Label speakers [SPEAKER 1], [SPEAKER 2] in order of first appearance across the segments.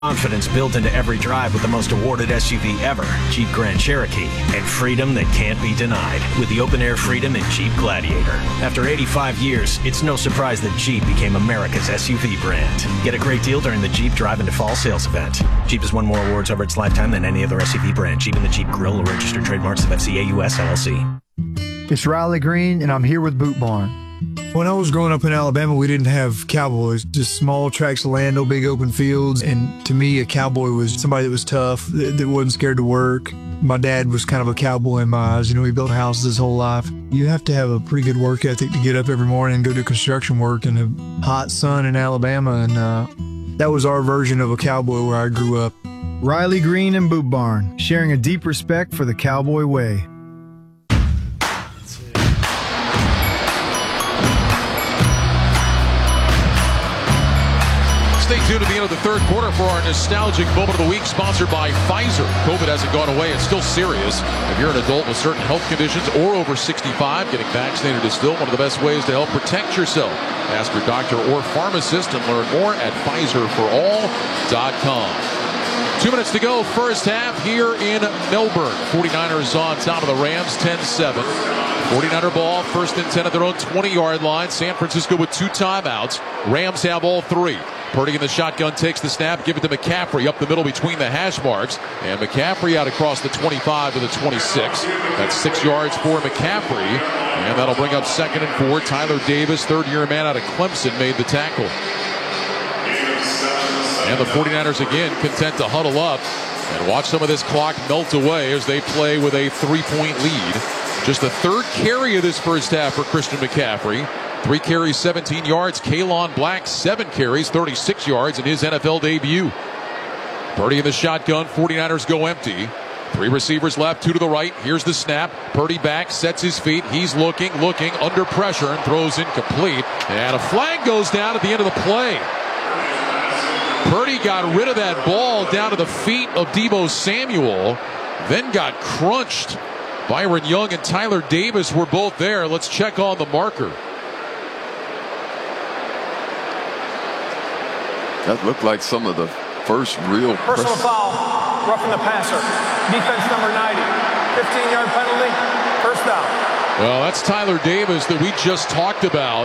[SPEAKER 1] Confidence built into every drive with the most awarded SUV ever, Jeep Grand Cherokee, and freedom that can't be denied with the open-air freedom in Jeep Gladiator. After 85 years, it's no surprise that Jeep became America's SUV brand. Get a great deal during the Jeep Drive into Fall sales event. Jeep has won more awards over its lifetime than any other SUV brand. Jeep and the Jeep Grill are registered trademarks of FCA US LLC.
[SPEAKER 2] It's Riley Green, and I'm here with Boot Barn.
[SPEAKER 3] When I was growing up in Alabama, we didn't have cowboys, just small tracts of land, no big open fields. And to me, a cowboy was somebody that was tough, that wasn't scared to work. My dad was kind of a cowboy in my eyes. You know, he built houses his whole life. You have to have a pretty good work ethic to get up every morning and go do construction work in the hot sun in Alabama. And that was our version of a cowboy where I grew up.
[SPEAKER 2] Riley Green and Boot Barn, sharing a deep respect for the cowboy way.
[SPEAKER 4] Stay tuned to the end of the third quarter for our nostalgic moment of the week, sponsored by Pfizer. COVID hasn't gone away. It's still serious. If you're an adult with certain health conditions or over 65, getting vaccinated is still one of the best ways to help protect yourself. Ask your doctor or pharmacist and learn more at PfizerForAll.com. 2 minutes to go, first half here in Melbourne. 49ers on top of the Rams, 10-7. 49er ball, first and 10 at their own 20-yard line. San Francisco with 2 timeouts. Rams have all 3. Purdy in the shotgun takes the snap, give it to McCaffrey up the middle between the hash marks. And McCaffrey out across the 25 to the 26. That's 6 yards for McCaffrey. And that'll bring up 2nd and 4. Tyler Davis, third-year man out of Clemson, made the tackle. And the 49ers again content to huddle up and watch some of this clock melt away as they play with a 3-point lead. Just the third carry of this first half for Christian McCaffrey. 3 carries, 17 yards. Kalon Black, 7 carries, 36 yards in his NFL debut. Purdy in the shotgun. 49ers go empty. 3 receivers left, 2 to the right. Here's the snap. Purdy back, sets his feet. He's looking, under pressure, and throws incomplete. And a flag goes down at the end of the play. Purdy got rid of that ball down to the feet of Deebo Samuel, then got crunched. Byron Young and Tyler Davis were both there. Let's check on the marker.
[SPEAKER 5] That looked like some of the first real
[SPEAKER 6] personal foul, roughing the passer, defense number 90, 15-yard penalty, first down.
[SPEAKER 4] Well, that's Tyler Davis that we just talked about.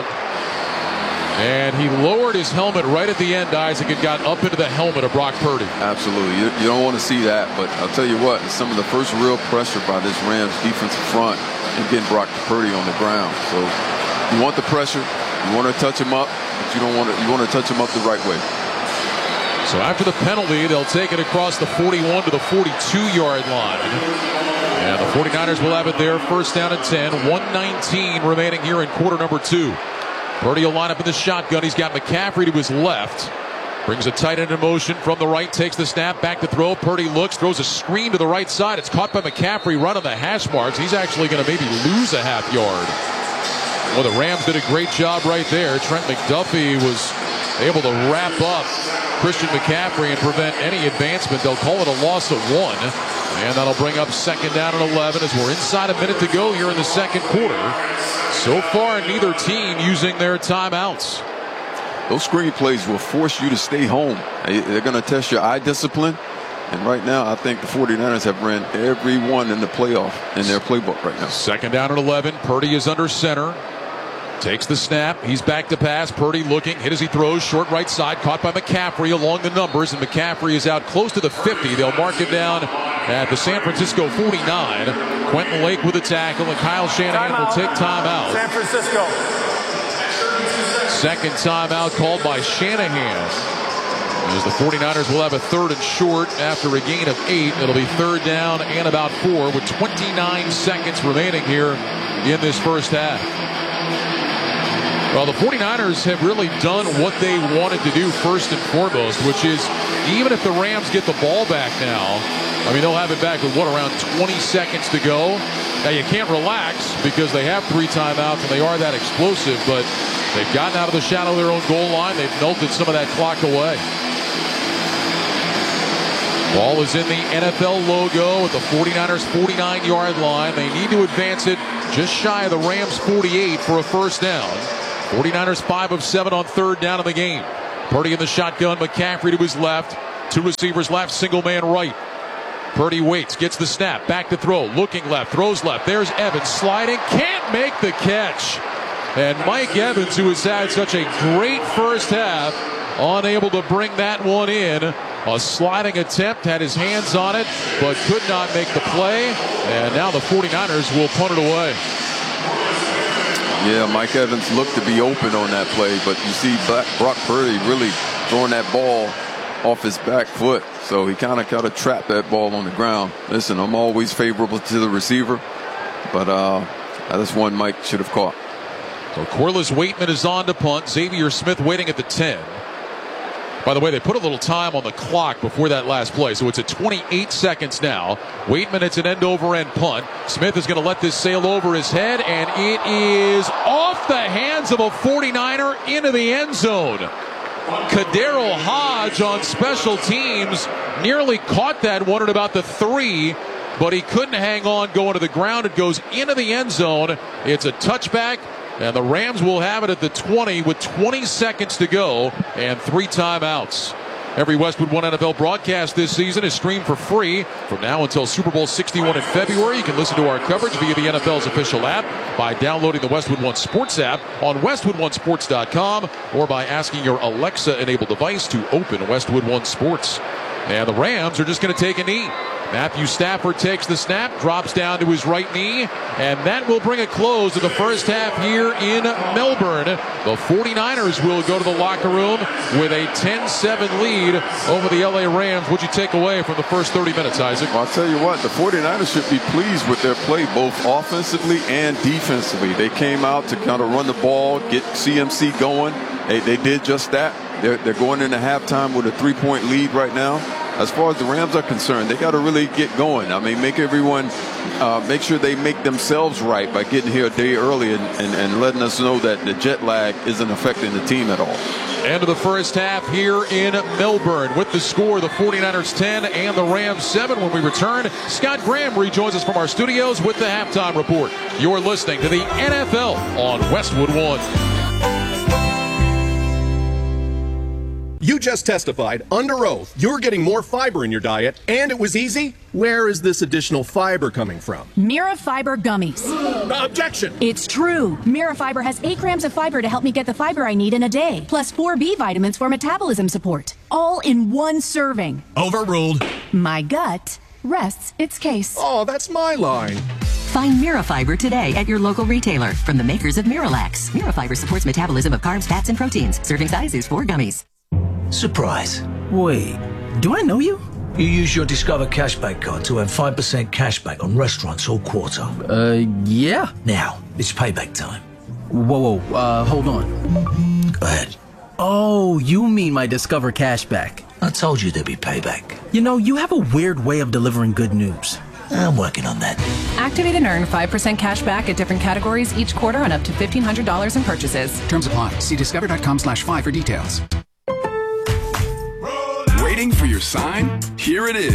[SPEAKER 4] And he lowered his helmet right at the end, Isaac, and got up into the helmet of Brock Purdy.
[SPEAKER 5] Absolutely. You don't want to see that, but I'll tell you what, some of the first real pressure by this Rams defensive front and getting Brock Purdy on the ground. So you want the pressure, you want to touch him up, but you want to touch him up the right way.
[SPEAKER 4] So after the penalty, they'll take it across the 41 to the 42-yard line. And the 49ers will have it there, first down and 10, 1:19 remaining here in quarter number 2. Purdy will line up in the shotgun. He's got McCaffrey to his left. Brings a tight end in motion from the right. Takes the snap. Back to throw. Purdy looks. Throws a screen to the right side. It's caught by McCaffrey right on the hash marks. He's actually going to maybe lose a half yard. Well, the Rams did a great job right there. Trent McDuffie was able to wrap up Christian McCaffrey and prevent any advancement. They'll call it a loss of 1. And that'll bring up 2nd down and 11 as we're inside a minute to go here in the second quarter. So far, neither team using their timeouts.
[SPEAKER 5] Those screen plays will force you to stay home. They're going to test your eye discipline. And right now, I think the 49ers have ran every one in the playoff in their playbook right now.
[SPEAKER 4] 2nd down and 11. Purdy is under center. Takes the snap. He's back to pass. Purdy looking. Hit as he throws. Short right side. Caught by McCaffrey along the numbers. And McCaffrey is out close to the 50. They'll mark him down at the San Francisco 49. Quentin Lake with a tackle. And Kyle Shanahan will take timeout.
[SPEAKER 6] San Francisco.
[SPEAKER 4] Second timeout called by Shanahan. As the 49ers will have a 3rd and short after a gain of 8. It'll be 3rd down and about 4 with 29 seconds remaining here in this first half. Well, the 49ers have really done what they wanted to do first and foremost, which is even if the Rams get the ball back now, I mean, they'll have it back with, around 20 seconds to go. Now, you can't relax because they have 3 timeouts and they are that explosive, but they've gotten out of the shadow of their own goal line. They've melted some of that clock away. Ball is in the NFL logo at the 49ers 49-yard line. They need to advance it just shy of the Rams 48 for a first down. 49ers 5 of 7 on 3rd down in the game. Purdy in the shotgun. McCaffrey to his left. Two receivers left, single man right. Purdy waits, gets the snap, back to throw, looking left, throws left. There's Evans sliding, can't make the catch. And Mike Evans, who has had such a great first half, unable to bring that one in. A sliding attempt, had his hands on it, but could not make the play. And now the 49ers will punt it away.
[SPEAKER 5] Yeah, Mike Evans looked to be open on that play, but you see Brock Purdy really throwing that ball off his back foot. So he kind of trapped that ball on the ground. Listen, I'm always favorable to the receiver, but that's one Mike should have caught.
[SPEAKER 4] So Corliss Waitman is on to punt. Xavier Smith waiting at the 10. By the way, they put a little time on the clock before that last play, so it's at 28 seconds now. Waitman, it's an end-over-end punt. Smith is going to let this sail over his head, and it is off the hands of a 49er into the end zone. Kadero Hodge on special teams nearly caught that one at about the 3, but he couldn't hang on going to the ground. It goes into the end zone. It's a touchback. And the Rams will have it at the 20 with 20 seconds to go and 3 timeouts. Every Westwood One NFL broadcast this season is streamed for free from now until Super Bowl 61 in February. You can listen to our coverage via the NFL's official app by downloading the Westwood One Sports app on WestwoodOneSports.com or by asking your Alexa-enabled device to open Westwood One Sports. And the Rams are just going to take a knee. Matthew Stafford takes the snap, drops down to his right knee, and that will bring a close to the first half here in Melbourne. The 49ers will go to the locker room with a 10-7 lead over the LA Rams. What'd you take away from the first 30 minutes, Isaac?
[SPEAKER 5] Well, I'll tell you what, the 49ers should be pleased with their play, both offensively and defensively. They came out to kind of run the ball, get CMC going. They did just that. They're going into halftime with a 3-point lead right now. As far as the Rams are concerned, they got to really get going. I mean, make sure they make themselves right by getting here a day early and letting us know that the jet lag isn't affecting the team at all.
[SPEAKER 4] End of the first half here in Melbourne with the score, the 49ers 10 and the Rams 7. When we return, Scott Graham rejoins us from our studios with the halftime report. You're listening to the NFL on Westwood One.
[SPEAKER 7] You just testified under oath you're getting more fiber in your diet, and it was easy? Where is this additional fiber coming from?
[SPEAKER 8] Mira Fiber Gummies.
[SPEAKER 7] Objection!
[SPEAKER 8] It's true. Mira Fiber has 8 grams of fiber to help me get the fiber I need in a day, plus 4 B vitamins for metabolism support. All in one serving.
[SPEAKER 1] Overruled.
[SPEAKER 8] My gut rests its case.
[SPEAKER 7] Oh, that's my line.
[SPEAKER 9] Find Mira Fiber today at your local retailer from the makers of Miralax. Mira Fiber supports metabolism of carbs, fats, and proteins. Serving size is 4 gummies.
[SPEAKER 10] Surprise. Wait, do I know you? You use your Discover Cashback card to earn 5% cashback on restaurants all quarter.
[SPEAKER 11] Yeah.
[SPEAKER 10] Now, it's payback time.
[SPEAKER 11] Whoa, hold on.
[SPEAKER 10] Go ahead.
[SPEAKER 11] Oh, you mean my Discover Cashback.
[SPEAKER 10] I told you there'd be payback.
[SPEAKER 11] You know, you have a weird way of delivering good news.
[SPEAKER 10] I'm working on that.
[SPEAKER 12] Activate and earn 5% cash back at different categories each quarter on up to $1,500 in purchases.
[SPEAKER 13] Terms apply. See discover.com/5 for details.
[SPEAKER 14] Waiting for your sign? Here it is.